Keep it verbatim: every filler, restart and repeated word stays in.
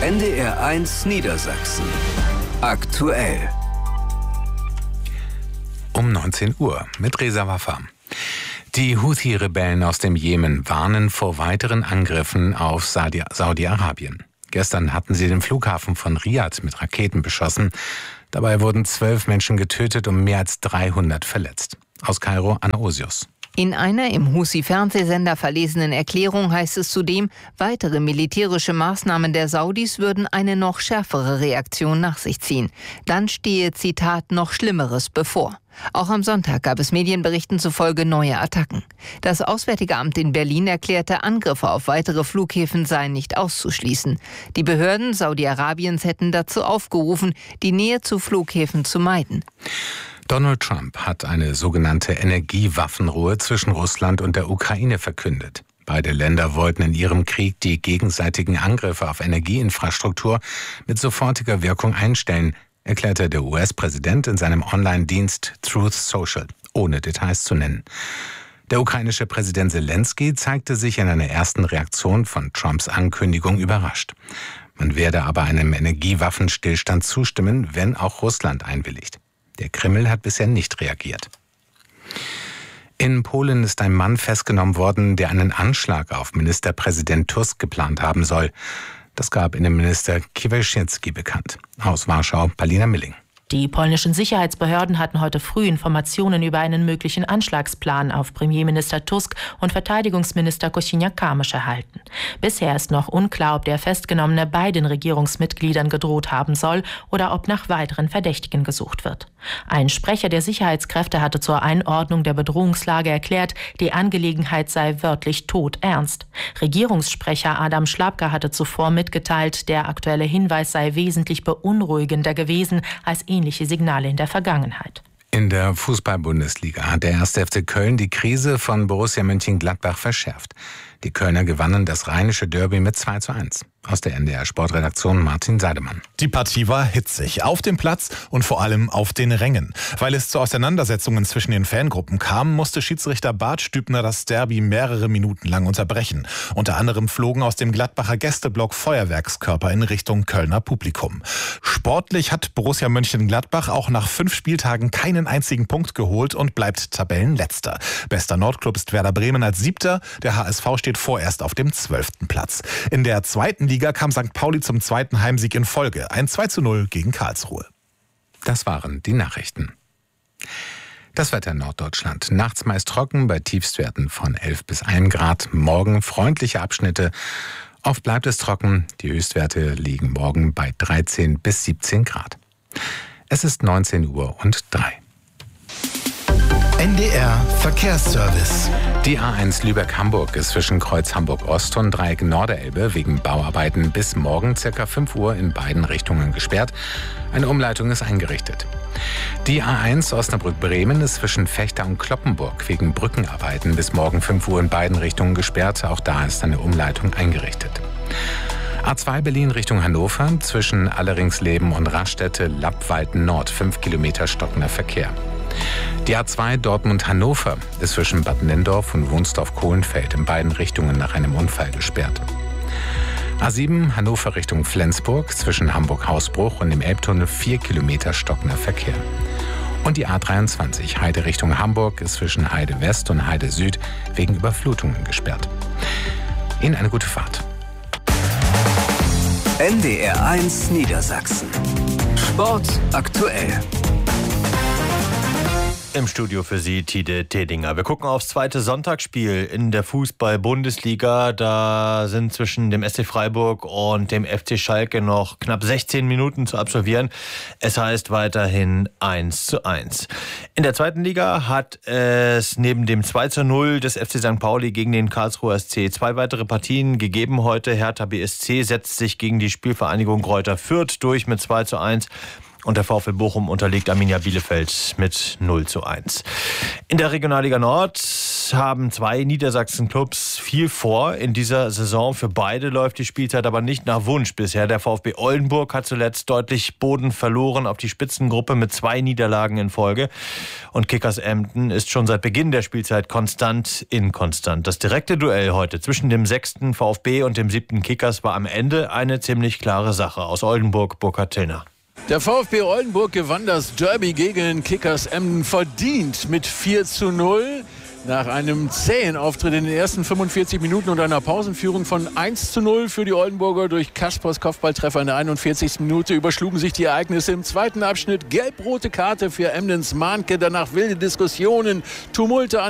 N D R eins Niedersachsen. Aktuell. Um neunzehn Uhr mit Reza Waffa. Die Houthi-Rebellen aus dem Jemen warnen vor weiteren Angriffen auf Saudi- Saudi-Arabien. Gestern hatten sie den Flughafen von Riad mit Raketen beschossen. Dabei wurden zwölf Menschen getötet und mehr als dreihundert verletzt. Aus Kairo, Anna Osius. In einer im Houthi-Fernsehsender verlesenen Erklärung heißt es zudem, weitere militärische Maßnahmen der Saudis würden eine noch schärfere Reaktion nach sich ziehen. Dann stehe, Zitat, noch Schlimmeres bevor. Auch am Sonntag gab es Medienberichten zufolge neue Attacken. Das Auswärtige Amt in Berlin erklärte, Angriffe auf weitere Flughäfen seien nicht auszuschließen. Die Behörden Saudi-Arabiens hätten dazu aufgerufen, die Nähe zu Flughäfen zu meiden. Donald Trump hat eine sogenannte Energiewaffenruhe zwischen Russland und der Ukraine verkündet. Beide Länder wollten in ihrem Krieg die gegenseitigen Angriffe auf Energieinfrastruktur mit sofortiger Wirkung einstellen, erklärte der U S-Präsident in seinem Online-Dienst Truth Social, ohne Details zu nennen. Der ukrainische Präsident Zelensky zeigte sich in einer ersten Reaktion von Trumps Ankündigung überrascht. Man werde aber einem Energiewaffenstillstand zustimmen, wenn auch Russland einwilligt. Der Kreml hat bisher nicht reagiert. In Polen ist ein Mann festgenommen worden, der einen Anschlag auf Ministerpräsident Tusk geplant haben soll. Das gab Innenminister Kiewalczycki bekannt. Aus Warschau, Palina Milling. Die polnischen Sicherheitsbehörden hatten heute früh Informationen über einen möglichen Anschlagsplan auf Premierminister Tusk und Verteidigungsminister Kosiniak-Kamysz erhalten. Bisher ist noch unklar, ob der Festgenommene beiden Regierungsmitgliedern gedroht haben soll oder ob nach weiteren Verdächtigen gesucht wird. Ein Sprecher der Sicherheitskräfte hatte zur Einordnung der Bedrohungslage erklärt, die Angelegenheit sei wörtlich todernst. Regierungssprecher Adam Szłapka hatte zuvor mitgeteilt, der aktuelle Hinweis sei wesentlich beunruhigender gewesen als ähnliche Signale in der Vergangenheit. In der Fußball-Bundesliga hat der erste F C Köln die Krise von Borussia Mönchengladbach verschärft. Die Kölner gewannen das rheinische Derby mit zwei zu eins. Aus der N D R-Sportredaktion Martin Seidemann. Die Partie war hitzig, auf dem Platz und vor allem auf den Rängen. Weil es zu Auseinandersetzungen zwischen den Fangruppen kam, musste Schiedsrichter Bart Stübner das Derby mehrere Minuten lang unterbrechen. Unter anderem flogen aus dem Gladbacher Gästeblock Feuerwerkskörper in Richtung Kölner Publikum. Sportlich hat Borussia Mönchengladbach auch nach fünf Spieltagen keinen einzigen Punkt geholt und bleibt Tabellenletzter. Bester Nordklub ist Werder Bremen als Siebter, der H S V steht vorerst auf dem zwölften Platz. In der zweiten Liga kam Sankt Pauli zum zweiten Heimsieg in Folge, ein zwei zu null gegen Karlsruhe. Das waren die Nachrichten. Das Wetter in Norddeutschland. Nachts meist trocken bei Tiefstwerten von elf bis ein Grad. Morgen freundliche Abschnitte. Oft bleibt es trocken. Die Höchstwerte liegen morgen bei dreizehn bis siebzehn Grad. Es ist neunzehn Uhr und drei. N D R Verkehrsservice. Die A eins Lübeck-Hamburg ist zwischen Kreuz Hamburg-Ost und Dreieck Norderelbe wegen Bauarbeiten bis morgen ca. fünf Uhr in beiden Richtungen gesperrt. Eine Umleitung ist eingerichtet. Die A eins Osnabrück-Bremen ist zwischen Vechta und Cloppenburg wegen Brückenarbeiten bis morgen fünf Uhr in beiden Richtungen gesperrt. Auch da ist eine Umleitung eingerichtet. A zwei Berlin Richtung Hannover zwischen Alleringsleben und Raststätte Lappwalden Nord fünf Kilometer stockender Verkehr. Die A zwei Dortmund-Hannover ist zwischen Bad Nenndorf und Wunsdorf-Kohlenfeld in beiden Richtungen nach einem Unfall gesperrt. A sieben Hannover Richtung Flensburg zwischen Hamburg-Hausbruch und dem Elbtunnel vier Kilometer stockender Verkehr. Und die A dreiundzwanzig Heide Richtung Hamburg ist zwischen Heide West und Heide Süd wegen Überflutungen gesperrt. Ihnen eine gute Fahrt. N D R eins Niedersachsen. Sport aktuell. Im Studio für Sie Tide Tedinger. Wir gucken aufs zweite Sonntagsspiel in der Fußball-Bundesliga. Da sind zwischen dem S C Freiburg und dem F C Schalke noch knapp sechzehn Minuten zu absolvieren. Es heißt weiterhin eins zu eins. In der zweiten Liga hat es neben dem zwei zu null des F C Sankt Pauli gegen den Karlsruher S C zwei weitere Partien gegeben heute. Hertha B S C setzt sich gegen die Spielvereinigung Greuther Fürth durch mit zwei zu eins. Und der VfL Bochum unterliegt Arminia Bielefeld mit null zu eins. In der Regionalliga Nord haben zwei Niedersachsen-Clubs viel vor in dieser Saison. Für beide läuft die Spielzeit aber nicht nach Wunsch bisher. Der VfB Oldenburg hat zuletzt deutlich Boden verloren auf die Spitzengruppe mit zwei Niederlagen in Folge. Und Kickers Emden ist schon seit Beginn der Spielzeit konstant inkonstant. Das direkte Duell heute zwischen dem sechsten VfB und dem siebten Kickers war am Ende eine ziemlich klare Sache. Aus Oldenburg, Burkhard Tillner. Der VfB Oldenburg gewann das Derby gegen Kickers Emden verdient mit vier zu null. Nach einem zähen Auftritt in den ersten fünfundvierzig Minuten und einer Pausenführung von eins zu null für die Oldenburger durch Kaspers Kopfballtreffer in der einundvierzigsten Minute überschlugen sich die Ereignisse im zweiten Abschnitt. Gelb-rote Karte für Emdens Mahnke, danach wilde Diskussionen, Tumulte an